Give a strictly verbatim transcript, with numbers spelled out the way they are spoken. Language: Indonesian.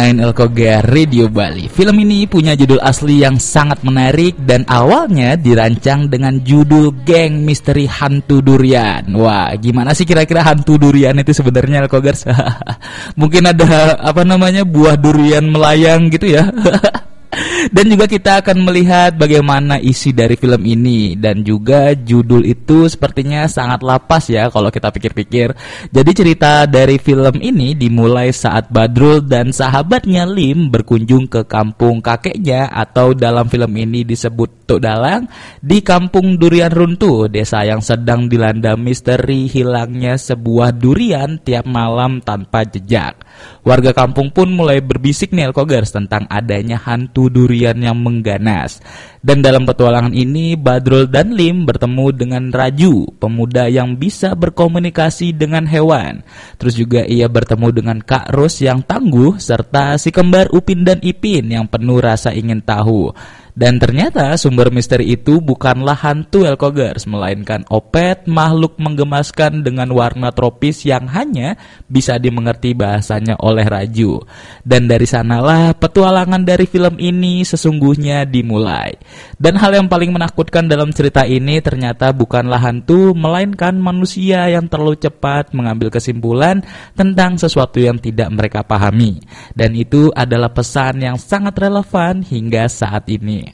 dengerin Elkogar Radio Bali. Film ini punya judul asli yang sangat menarik dan awalnya dirancang dengan judul Geng Misteri Hantu Durian. Wah, gimana sih kira-kira hantu durian itu sebenarnya, Elkogars? Mungkin ada apa namanya buah durian melayang gitu ya. Dan juga kita akan melihat bagaimana isi dari film ini. Dan juga judul itu sepertinya sangat lapas ya kalau kita pikir-pikir. Jadi cerita dari film ini dimulai saat Badrul dan sahabatnya Lim berkunjung ke kampung kakeknya, atau dalam film ini disebut Tok Dalang, di kampung Durian Runtuh, desa yang sedang dilanda misteri hilangnya sebuah durian tiap malam tanpa jejak. Warga kampung pun mulai berbisik nih, Elkogars, tentang adanya hantu durian yang mengganas. Dan dalam petualangan ini Badrul dan Lim bertemu dengan Raju, pemuda yang bisa berkomunikasi dengan hewan. Terus juga ia bertemu dengan Kak Ros yang tangguh, serta si kembar Upin dan Ipin yang penuh rasa ingin tahu. Dan ternyata sumber misteri itu bukanlah hantu, Elkogars, melainkan Opet, makhluk menggemaskan dengan warna tropis yang hanya bisa dimengerti bahasanya oleh Raju. Dan dari sanalah petualangan dari film ini sesungguhnya dimulai. Dan hal yang paling menakutkan dalam cerita ini ternyata bukanlah hantu, melainkan manusia yang terlalu cepat mengambil kesimpulan tentang sesuatu yang tidak mereka pahami. Dan itu adalah pesan yang sangat relevan hingga saat ini.